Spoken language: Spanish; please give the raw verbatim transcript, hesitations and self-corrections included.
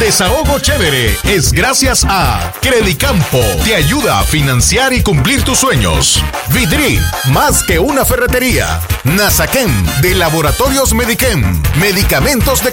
Desahogo Chévere es gracias a Credicampo. Te ayuda a financiar y cumplir tus sueños. Vidri, más que una ferretería. Nasaquem, de Laboratorios Medichem. Medicamentos de